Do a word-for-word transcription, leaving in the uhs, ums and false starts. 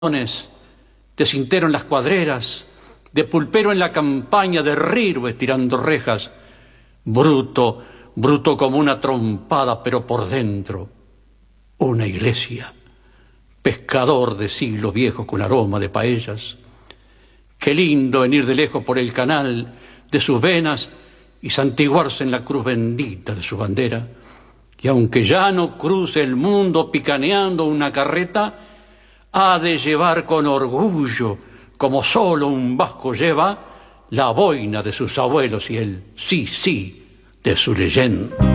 de Cintero en las cuadreras, de Pulpero en la campaña, de Riru estirando rejas, bruto, bruto como una trompada, pero por dentro una iglesia, pescador de siglo viejo con aroma de paellas. Qué lindo venir de lejos por el canal de sus venas y santiguarse en la cruz bendita de su bandera. Y aunque ya no cruce el mundo picaneando una carreta, ha de llevar con orgullo, como solo un vasco lleva, la boina de sus abuelos y el sí, sí de su leyenda.